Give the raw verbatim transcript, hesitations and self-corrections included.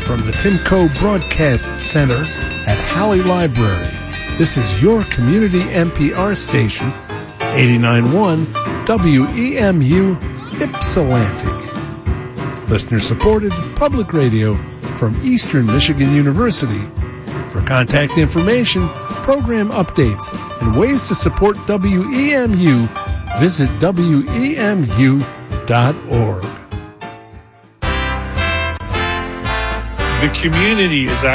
from the Timco Broadcast Center at Halley Library. This is your community N P R station, eighty-nine point one W E M U Ypsilanti. Listener-supported public radio from Eastern Michigan University. For contact information, program updates, and ways to support W E M U, visit W E M U dot org. The community is